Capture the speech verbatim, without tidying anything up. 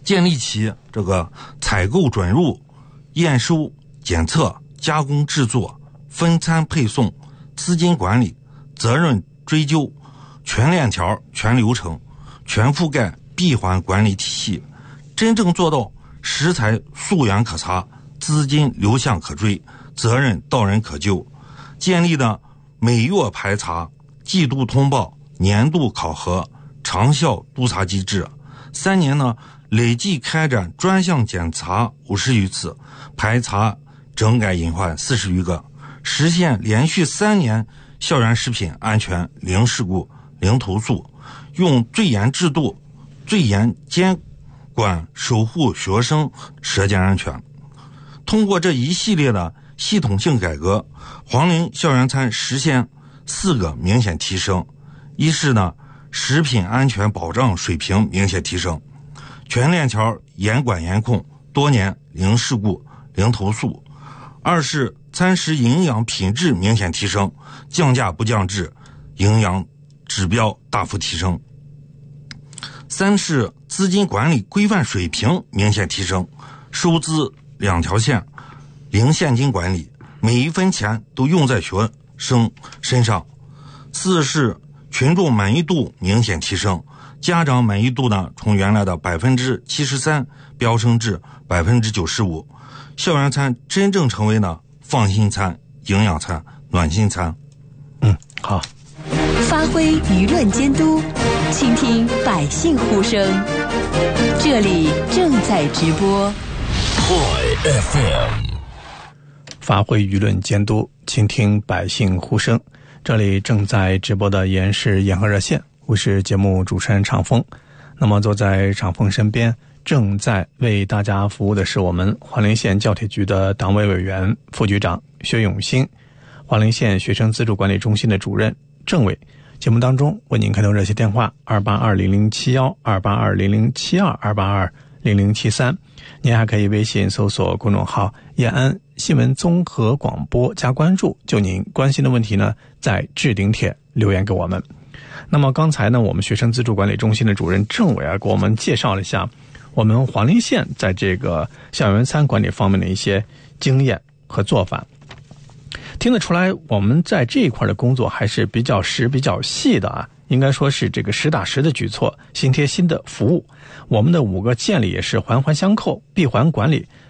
建立起这个采购准入、验收、检测、加工制作、分餐配送、资金管理、责任追究、全链条、全流程、全覆盖闭环管理体系，真正做到食材溯源可查、资金流向可追、责任到人可救。建立的每月排查、季度通报、年度考核、长效督查机制。三年呢，累计开展专项检查五十余次，排查整改隐患四十余个，实现连续三年校园食品安全零事故、零投诉，用最严制度、最严监管守护学生舌尖安全。通过这一系列的系统性改革，黄陵校园餐实现四个明显提升。一是呢，食品安全保障水平明显提升，全链条严管严控，多年零事故、零投诉。二是餐食营养品质明显提升，降价不降质，营养指标大幅提升。三是资金管理规范水平明显提升，收支两条线，零现金管理，每一分钱都用在学生身上。四是群众满意度明显提升，家长满意度呢从原来的百分之七十三飙升至百分之九十五，校园餐真正成为了放心餐、营养餐、暖心餐。 嗯，好。 发挥舆论监督，倾听百姓呼声。这里正在直播。 High F M。 发挥舆论监督，倾听百姓呼声。这里正在直播的延时延和热线，我是节目主持人畅峰。那么坐在畅峰身边，正在为大家服务的是我们黄陵县教铁局的党委委员、副局长薛永新，黄陵县学生资助管理中心的主任郑伟。节目当中为您开通热线电话二八二零零七一、二八二零零七二、二八二零零七三。您还可以微信搜索公众号延安新闻综合广播加关注，就您关心的问题呢，在置顶帖留言给我们。那么刚才呢，我们学生资助管理中心的主任郑伟啊，给我们介绍了一下我们黄陵县在这个校园餐管理方面的一些经验和做法。听得出来，我们在这一块的工作还是比较实、比较细的啊，应该说是这个实打实的举措，心贴心的服务。我们的五个建立也是环环相扣，闭环管理